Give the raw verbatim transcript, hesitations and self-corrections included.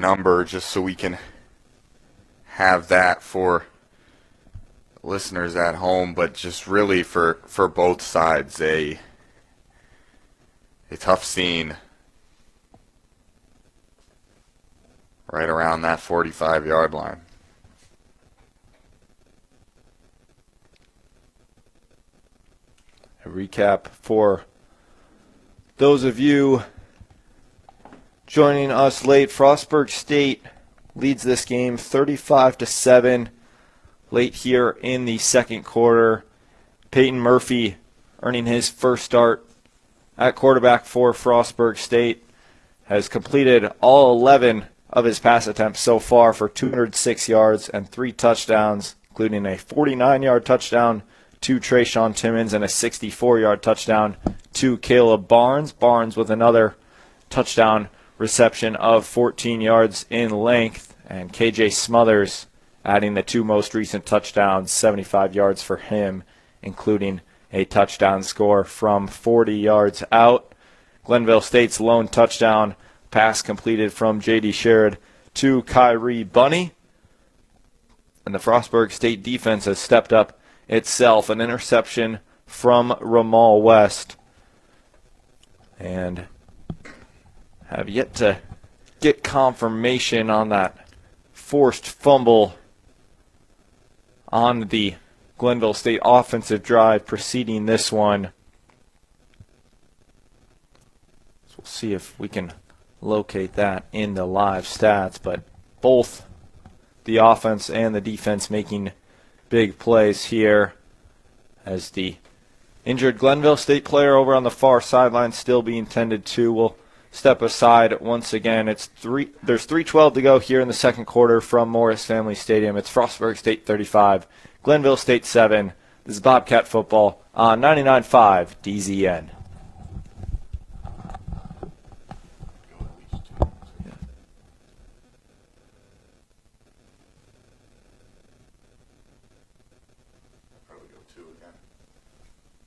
number just so we can have that for listeners at home, but just really for, for both sides, a a tough scene right around that forty-five-yard line. A recap for those of you joining us late. Frostburg State leads this game thirty-five to seven late here in the second quarter. Peyton Murphy earning his first start at quarterback for Frostburg State has completed all eleven of his pass attempts so far for two hundred six yards and three touchdowns, including a forty-nine-yard touchdown to Trayshawn Timmons and a sixty-four-yard touchdown to Caleb Barnes. Barnes with another touchdown reception of fourteen yards in length, and K J Smothers adding the two most recent touchdowns, seventy-five yards for him, including a touchdown score from forty yards out. Glenville State's lone touchdown pass completed from J D Sherrod to Kyrie Bunny. And the Frostburg State defense has stepped up itself. An interception from Ramal West. And have yet to get confirmation on that forced fumble on the Glenville State offensive drive preceding this one. So we'll see if we can locate that in the live stats, but both the offense and the defense making big plays here as the injured Glenville State player over on the far sideline still being tended to. We'll step aside once again. It's three. There's three twelve to go here in the second quarter from Morris Family Stadium. It's Frostburg State thirty-five, Glenville State seven. This is Bobcat football on ninety-nine point five D Z N.